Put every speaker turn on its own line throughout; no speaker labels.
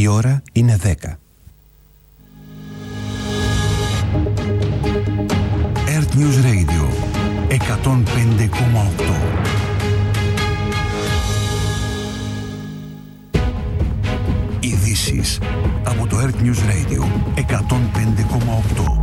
Η ώρα είναι 10. Earth News Radio 105,8. Ειδήσεις από το Earth News Radio 105,8.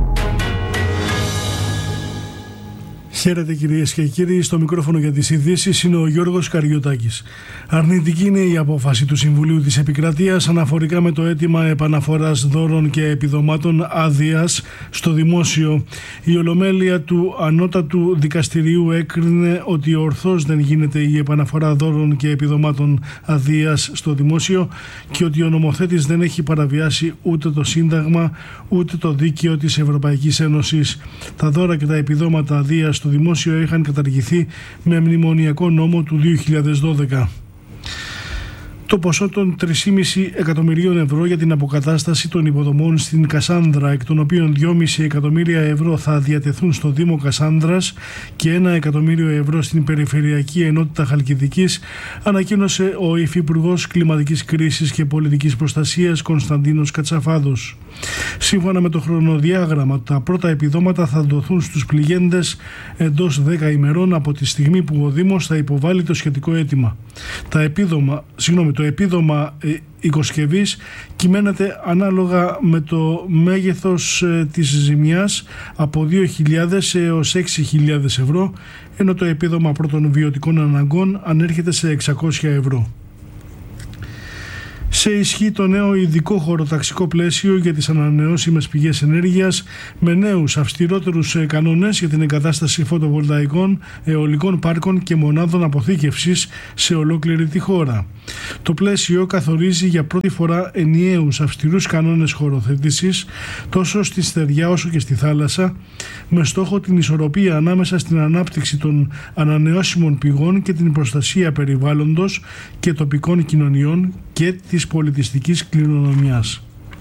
Χαίρετε κυρίες και κύριοι, στο μικρόφωνο για τις ειδήσεις είναι ο Γιώργος Καριωτάκης. Αρνητική είναι η απόφαση του Συμβουλίου της Επικρατείας αναφορικά με το αίτημα επαναφοράς δώρων και επιδομάτων άδειας στο δημόσιο. Η Ολομέλεια του Ανώτατου Δικαστηρίου έκρινε ότι ορθώς δεν γίνεται η επαναφορά δώρων και επιδομάτων αδείας στο δημόσιο και ότι ο νομοθέτης δεν έχει παραβιάσει ούτε το Σύνταγμα ούτε το Δίκαιο της Ευρωπαϊκής Ένωσης. Τα δώρα και τα επιδόματα αδείας στο δημόσιο είχαν καταργηθεί με μνημονιακό νόμο του 2012. Το ποσό των 3,5 εκατομμυρίων ευρώ για την αποκατάσταση των υποδομών στην Κασάνδρα, εκ των οποίων 2,5 εκατομμύρια ευρώ θα διατεθούν στο Δήμο Κασάνδρας και 1 εκατομμύριο ευρώ στην Περιφερειακή Ενότητα Χαλκιδικής, ανακοίνωσε ο Υφυπουργός Κλιματικής Κρίσης και Πολιτικής Προστασίας Κωνσταντίνος Κατσαφάδος. Σύμφωνα με το χρονοδιάγραμμα, τα πρώτα επιδόματα θα δοθούν στους πληγέντες εντός 10 ημερών από τη στιγμή που ο Δήμος θα υποβάλει το σχετικό αίτημα. Το επίδομα οικοσκευής κυμαίνεται ανάλογα με το μέγεθος της ζημιάς από 2.000 έως 6.000 ευρώ, ενώ το επίδομα πρώτων βιωτικών αναγκών ανέρχεται σε 600 ευρώ. Σε ισχύ το νέο ειδικό χωροταξικό πλαίσιο για τις ανανεώσιμες πηγές ενέργειας με νέους αυστηρότερους κανόνες για την εγκατάσταση φωτοβολταϊκών, αιωλικών πάρκων και μονάδων αποθήκευσης σε ολόκληρη τη χώρα. Το πλαίσιο καθορίζει για πρώτη φορά ενιαίους αυστηρούς κανόνες χωροθέτησης τόσο στη στεριά όσο και στη θάλασσα, με στόχο την ισορροπία ανάμεσα στην ανάπτυξη των ανανεώσιμων πηγών και την προστασία περιβάλλοντος και τοπικών κοινωνιών και της πολιτιστικής κληρονομιάς.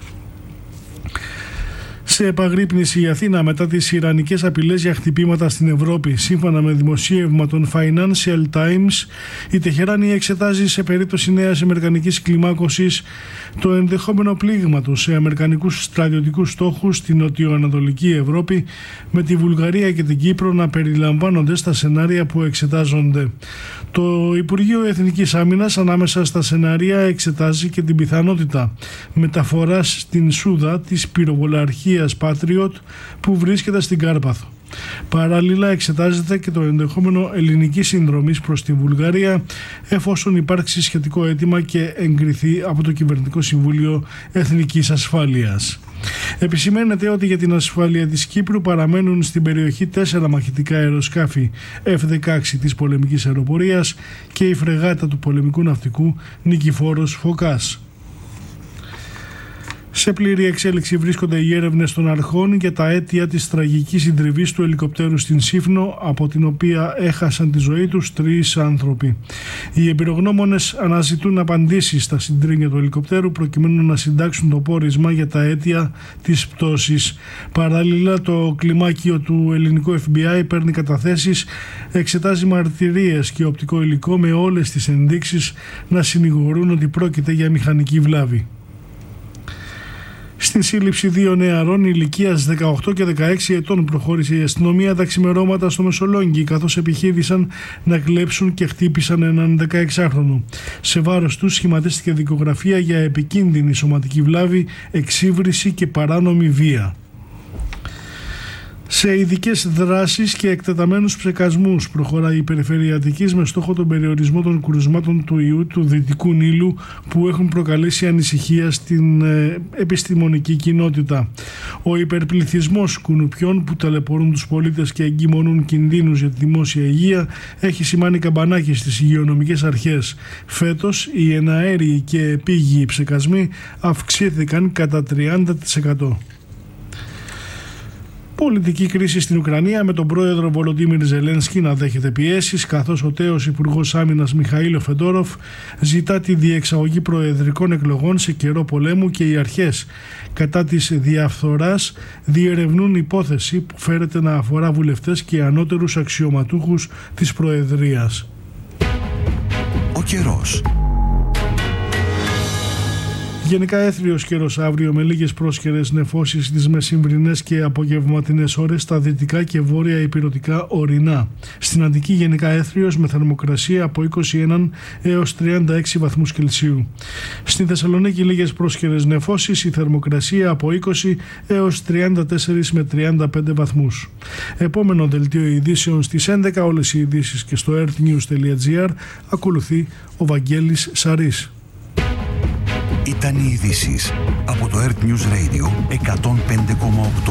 Σε επαγρύπνηση η Αθήνα μετά τις ιρανικές απειλές για χτυπήματα στην Ευρώπη. Σύμφωνα με δημοσίευμα των Financial Times, η Τεχεράνη εξετάζει σε περίπτωση νέας αμερικανικής κλιμάκωσης το ενδεχόμενο πλήγματος σε αμερικανικούς στρατιωτικούς στόχους στην νοτιοανατολική Ευρώπη, με τη Βουλγαρία και την Κύπρο να περιλαμβάνονται στα σενάρια που εξετάζονται. Το Υπουργείο Εθνικής Άμυνας ανάμεσα στα σενάρια εξετάζει και την πιθανότητα μεταφοράς στην Σούδα της πυροβολαρχίας Patriot που βρίσκεται στην Κάρπαθο. Παράλληλα εξετάζεται και το ενδεχόμενο ελληνικής συνδρομής προς τη Βουλγαρία, εφόσον υπάρξει σχετικό αίτημα και εγκριθεί από το Κυβερνητικό Συμβούλιο Εθνικής Ασφάλειας. Επισημαίνεται ότι για την ασφάλεια της Κύπρου παραμένουν στην περιοχή 4 μαχητικά αεροσκάφη F-16 της πολεμικής αεροπορίας και η φρεγάτα του πολεμικού ναυτικού Νικηφόρος Φωκάς. Σε πλήρη εξέλιξη βρίσκονται οι έρευνες των αρχών για τα αίτια της τραγικής συντριβής του ελικοπτέρου στην Σύφνο, από την οποία έχασαν τη ζωή τους 3 άνθρωποι. Οι εμπειρογνώμονες αναζητούν απαντήσεις στα συντρίμια του ελικοπτέρου προκειμένου να συντάξουν το πόρισμα για τα αίτια της πτώσης. Παράλληλα, το κλιμάκιο του ελληνικού FBI παίρνει καταθέσεις, εξετάζει μαρτυρίες και οπτικό υλικό με όλες τις ενδείξεις να συνηγορούν ότι πρόκειται για μηχανική βλάβη. Στην σύλληψη 2 νεαρών ηλικίας 18 και 16 ετών προχώρησε η αστυνομία τα ξημερώματα στο Μεσολόγγι, καθώς επιχείρησαν να κλέψουν και χτύπησαν έναν 16χρονο. Σε βάρος τους σχηματίστηκε δικογραφία για επικίνδυνη σωματική βλάβη, εξύβριση και παράνομη βία. Σε ειδικές δράσεις και εκτεταμένους ψεκασμούς προχωράει η Περιφέρεια Αττικής με στόχο τον περιορισμό των κρουσμάτων του ιού του Δυτικού Νείλου που έχουν προκαλέσει ανησυχία στην επιστημονική κοινότητα. Ο υπερπληθυσμός κουνουπιών που ταλαιπωρούν τους πολίτες και εγκυμονούν κινδύνους για τη δημόσια υγεία έχει σημάνει καμπανάκι στις υγειονομικές αρχές. Φέτος οι εναέριοι και επίγειοι ψεκασμοί αυξήθηκαν κατά 30%. Πολιτική κρίση στην Ουκρανία με τον πρόεδρο Βολοντίμιρ Ζελένσκι να δέχεται πιέσεις, καθώς ο τέος Υπουργός Άμυνας Μιχαήλ Φεντόροφ ζητά τη διεξαγωγή προεδρικών εκλογών σε καιρό πολέμου και οι αρχές κατά της διαφθοράς διερευνούν υπόθεση που φέρεται να αφορά βουλευτές και ανώτερους αξιωματούχους της Προεδρίας.
Ο καιρός.
Γενικά έθριος καιρός αύριο με λίγες πρόσχερες νεφώσεις στις μεσημβρινές και απογευματινές ώρες στα δυτικά και βόρεια ηπειρωτικά ορεινά. Στην Αττική γενικά έθριος με θερμοκρασία από 21 έως 36 βαθμούς Κελσίου. Στην Θεσσαλονίκη λίγες πρόσχερες νεφώσεις, η θερμοκρασία από 20 έως 34 με 35 βαθμούς. Επόμενο δελτίο ειδήσεων στις 11, όλες οι ειδήσεις και στο earthnews.gr. Ακολουθεί ο Βαγγέλης Σαρής.
Ήταν οι ειδήσεις από το Earth News Radio 105,8.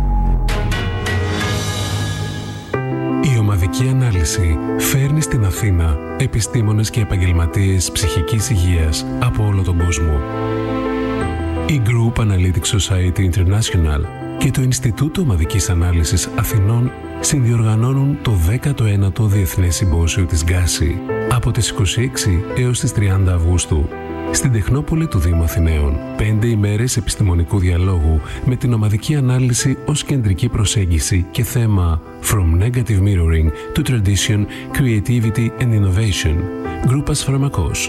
Η ομαδική ανάλυση φέρνει στην Αθήνα επιστήμονες και επαγγελματίες ψυχικής υγείας από όλο τον κόσμο. Η Group Analytics Society International και το Ινστιτούτο Ομαδικής Ανάλυσης Αθηνών συνδιοργανώνουν το 19ο Διεθνές Συμπόσιο της Γκάση από τις 26 έως τις 30 Αυγούστου στην Τεχνόπολη του Δήμου Αθηναίων. 5 ημέρες επιστημονικού διαλόγου με την ομαδική ανάλυση ως κεντρική προσέγγιση και θέμα From Negative Mirroring to Tradition, Creativity and Innovation. Γκρούπας Φαρμακός.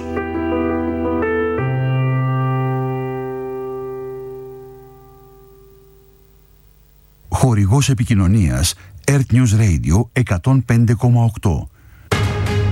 Χορηγός επικοινωνίας Earth News Radio 105,8.